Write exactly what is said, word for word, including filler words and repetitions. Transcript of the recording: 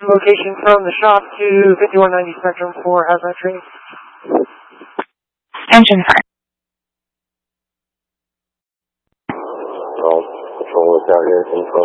Location from the shop to fifty-one ninety Spectrum for hazmat training. Engine fire. Well, patrol is out here. Info